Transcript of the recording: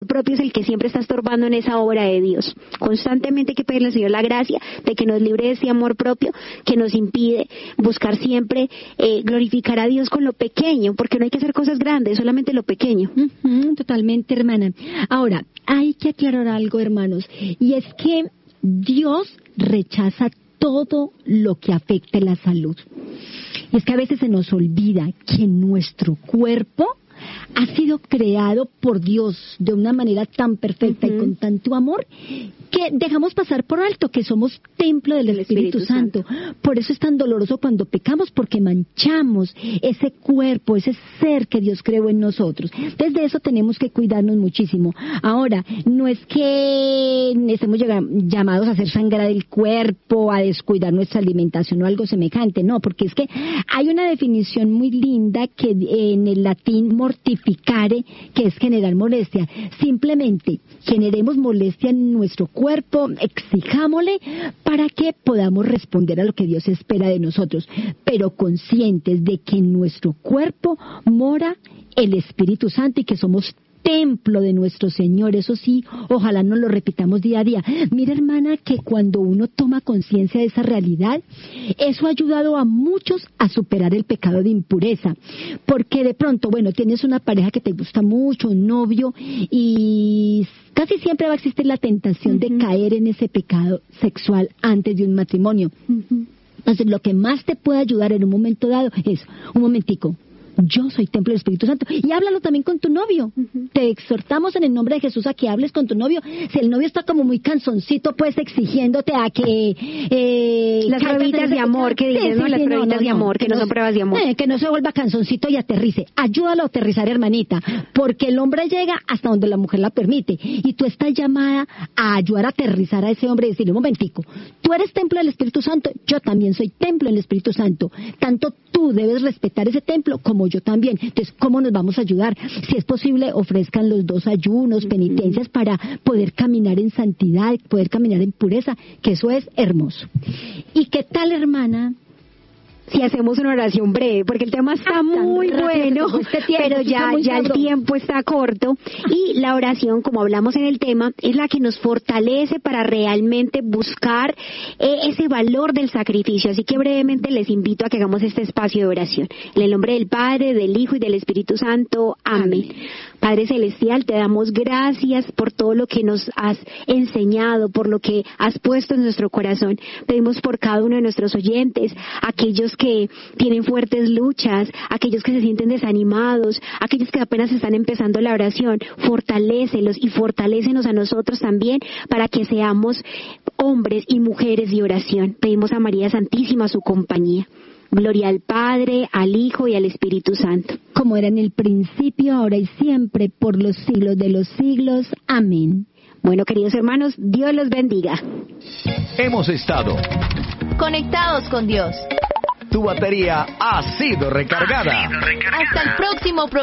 propio es el que siempre está estorbando en esa obra de Dios. Constantemente hay que pedirle al Señor la gracia de que nos libre de ese amor propio que nos impide buscar siempre glorificar a Dios con lo pequeño, porque no hay que hacer cosas grandes, solamente lo pequeño. Totalmente, hermana. Ahora, hay que aclarar algo, hermanos, y es que Dios rechaza todo lo que afecte la salud. Y es que a veces se nos olvida que nuestro cuerpo ha sido creado por Dios de una manera tan perfecta y con tanto amor que dejamos pasar por alto que somos templo del Espíritu Santo. Por eso es tan doloroso cuando pecamos, porque manchamos ese cuerpo, ese ser que Dios creó en nosotros. Desde eso tenemos que cuidarnos muchísimo. Ahora, no es que estemos llamados a hacer sangrar el cuerpo, a descuidar nuestra alimentación o algo semejante, no, porque es que hay una definición muy linda que en el latín mortificare, que es generar molestia. Simplemente generemos molestia en nuestro cuerpo, exijámosle para que podamos responder a lo que Dios espera de nosotros, pero conscientes de que en nuestro cuerpo mora el Espíritu Santo y que somos templo de nuestro Señor. Eso sí, ojalá nos lo repitamos día a día. Mira, hermana, que cuando uno toma conciencia de esa realidad, eso ha ayudado a muchos a superar el pecado de impureza, porque de pronto, bueno, tienes una pareja que te gusta mucho, un novio, y casi siempre va a existir la tentación de caer en ese pecado sexual antes de un matrimonio. Entonces, lo que más te puede ayudar en un momento dado es, un momentico, yo soy templo del Espíritu Santo. Y háblalo también con tu novio. Te exhortamos en el nombre de Jesús a que hables con tu novio. Si el novio está como muy cansoncito, pues exigiéndote a que... las pruebitas de amor que dicen, ¿no? Las pruebitas de amor, que no son pruebas de amor. Que no se vuelva cansoncito y aterrice. Ayúdalo a aterrizar, hermanita, porque el hombre llega hasta donde la mujer la permite. Y tú estás llamada a ayudar a aterrizar a ese hombre y decirle, un momentico, tú eres templo del Espíritu Santo, yo también soy templo del Espíritu Santo. Tanto tú debes respetar ese templo como yo también. Entonces, ¿cómo nos vamos a ayudar? Si es posible, ofrezcan los dos ayunos, penitencias para poder caminar en santidad, poder caminar en pureza, que eso es hermoso. ¿Y qué tal, hermana, si hacemos una oración breve? Porque el tema está muy bueno, pero ya el tiempo está corto, y la oración, como hablamos en el tema, es la que nos fortalece para realmente buscar ese valor del sacrificio. Así que brevemente les invito a que hagamos este espacio de oración. En el nombre del Padre, del Hijo y del Espíritu Santo. Amén. Padre Celestial, te damos gracias por todo lo que nos has enseñado, por lo que has puesto en nuestro corazón. Pedimos por cada uno de nuestros oyentes, aquellos que tienen fuertes luchas, aquellos que se sienten desanimados, aquellos que apenas están empezando la oración, fortalécelos y fortalécenos a nosotros también para que seamos hombres y mujeres de oración. Pedimos a María Santísima su compañía. Gloria al Padre, al Hijo y al Espíritu Santo. Como era en el principio, ahora y siempre, por los siglos de los siglos. Amén. Bueno, queridos hermanos, Dios los bendiga. Hemos estado conectados con Dios. Tu batería ha sido recargada. Hasta el próximo programa.